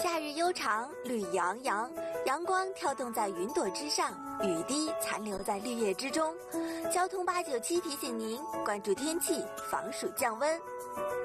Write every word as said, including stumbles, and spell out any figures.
夏日悠长，绿意洋洋，阳光跳动在云朵之上，雨滴残留在绿叶之中。交通八九七提醒您关注天气，防暑降温。